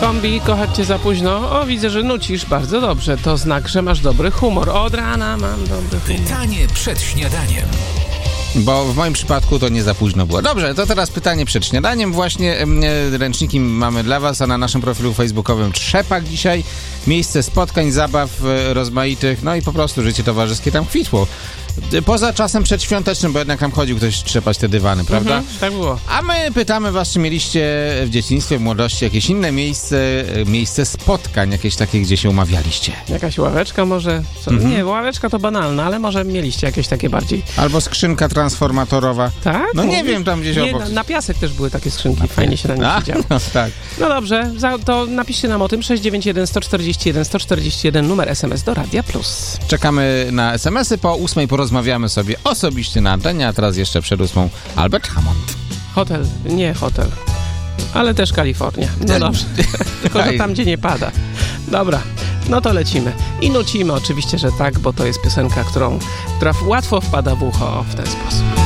Kombi, kochać cię za późno. O, widzę, że nucisz. Bardzo dobrze. To znak, że masz dobry humor. Od rana mam dobry humor. Pytanie przed śniadaniem. Bo w moim przypadku to nie za późno było. Dobrze, to teraz pytanie przed śniadaniem. Właśnie ręczniki mamy dla was, a na naszym profilu facebookowym trzepak dzisiaj. Miejsce spotkań, zabaw rozmaitych, no i po prostu życie towarzyskie tam kwitło. Poza czasem przedświątecznym, bo jednak tam chodził ktoś trzepać te dywany, prawda? Tak było. A my pytamy was, czy mieliście w dzieciństwie, w młodości jakieś inne miejsce spotkań, jakieś takie, gdzie się umawialiście? Jakaś ławeczka może? Nie, ławeczka to banalna, ale może mieliście jakieś takie bardziej. Albo skrzynka transformatorowa. Tak? No nie wiem, tam gdzieś obok. Na piasek też były takie skrzynki, fajnie się na nich siedziało. No tak. No dobrze, to napiszcie nam o tym 691 141 141 numer SMS do Radia Plus. Czekamy na SMS-y, po 8 porozmawiamy sobie osobiście na antenie, a teraz jeszcze przed 8 Albert Hammond. Nie hotel, ale też Kalifornia. No dobrze, tylko że tam, gdzie nie pada. Dobra, no to lecimy. I nucimy oczywiście, że tak, bo to jest piosenka, która łatwo wpada w ucho w ten sposób.